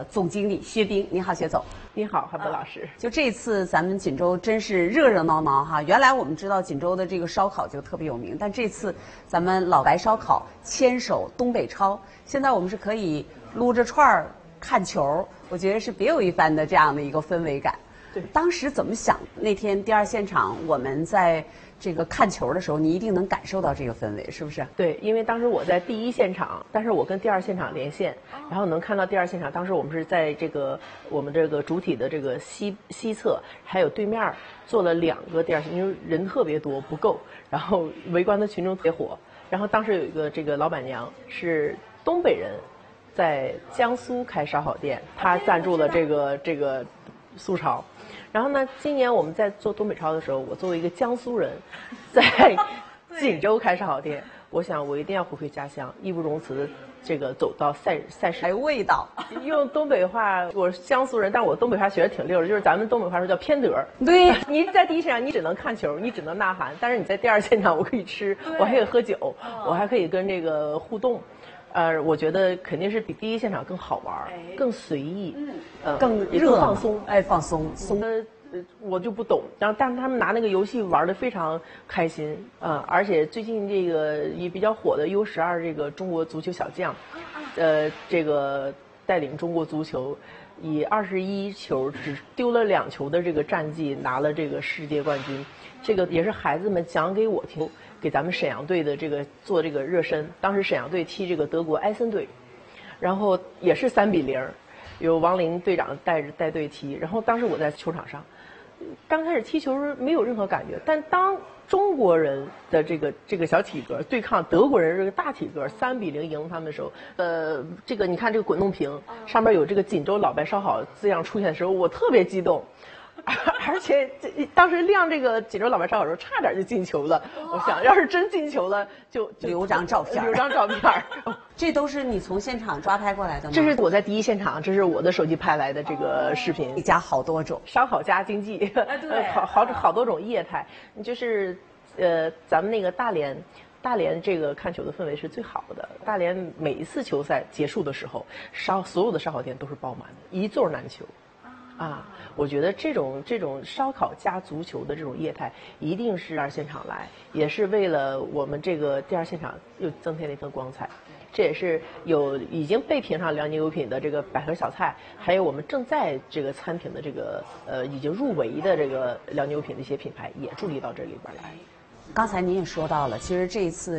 总经理薛冰。你好，薛总。 你好，海波老师。 就这次咱们锦州真是热热闹闹哈。原来我们知道锦州的这个烧烤就特别有名，但这次咱们老白烧烤牵手东北超，现在我们是可以撸着串儿看球，我觉得是别有一番的这样的一个氛围感。 对， 当时怎么想？那天第二现场我们在这个看球的时候，你一定能感受到这个氛围，是不是？ 对，因为当时我在第一现场，但是我跟第二现场连线，然后能看到第二现场。当时我们是在我们这个主体的这个西侧，还有对面做了2个第二现场，因为人特别多不够，然后围观的群众特别火。然后当时有一个这个老板娘是东北人，在江苏开烧烤店，她赞助了这个苏超。然后呢，今年我们在做东北超的时候，我作为一个江苏人，在锦州开烧烤店，我想我一定要回归家乡，义不容辞的这个走到赛事。 还有味道。 用东北话，我是江苏人，但我东北话学的挺溜的，就是咱们东北话说叫偏得。 对， 你在第一现场你只能看球，你只能呐喊，但是你在第二现场我可以吃，我还可以喝酒，我还可以跟这个互动。我觉得肯定是比第一现场更好玩，更随意， 更热放松， 放松。 我就不懂，然后但是他们拿那个游戏玩得非常开心，而且最近这个也比较火的 U12这个中国足球小将，这个带领中国足球以21球只丢了2球的这个战绩拿了这个世界冠军，这个也是孩子们讲给我听。给咱们沈阳队的这个做这个热身，当时沈阳队踢这个德国埃森队，然后也是3-0，有王林队长带队踢。然后当时我在球场上，刚开始踢球没有任何感觉，但当中国人的这个小体格对抗德国人这个大体格3-0赢他们的时候，这个你看这个滚动屏上面有这个锦州老白烧烤字样出现的时候，我特别激动。而且当时亮这个锦州老白烧烤的时候，差点就进球了。我想要是真进球了，就留张照片。这都是你从现场抓拍过来的吗？ 这是我在第一现场，这是我的手机拍来的这个视频。 一家好多种， 烧烤加经济， 对， 好多种业态。就是咱们那个大连这个看球的氛围是最好的。大连每一次球赛结束的时候，所有的烧烤店都是爆满的，一座难求。我觉得这种烧烤加足球的这种业态，一定是第二现场来，也是为了我们这个第二现场又增添了一份光彩。这也是有已经被评上辽宁优品的这个百合小菜，还有我们正在这个参评的这个已经入围的这个辽宁优品的一些品牌，也助力到这里边来。 刚才您也说到了，其实这一次